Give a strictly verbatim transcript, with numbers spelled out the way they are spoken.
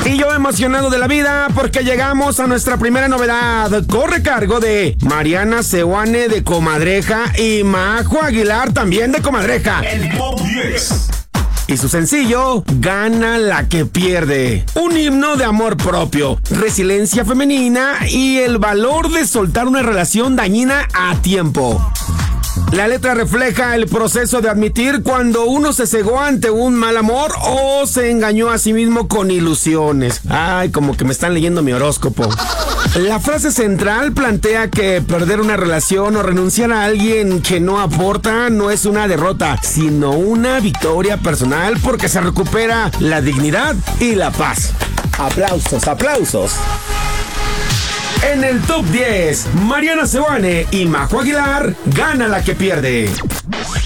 Y yo emocionado de la vida porque llegamos a nuestra primera novedad. Corre cargo de Mariana Seoane de Comadreja y Majo Aguilar también de Comadreja. El Top diez. Y su sencillo, Gana la que pierde. Un himno de amor propio, resiliencia femenina y el valor de soltar una relación dañina a tiempo. La letra refleja el proceso de admitir cuando uno se cegó ante un mal amor o se engañó a sí mismo con ilusiones. Ay, como que me están leyendo mi horóscopo. La frase central plantea que perder una relación o renunciar a alguien que no aporta no es una derrota, sino una victoria personal porque se recupera la dignidad y la paz. Aplausos, aplausos. En el top diez, Mariana Seoane y Majo Aguilar, Gana la que pierde.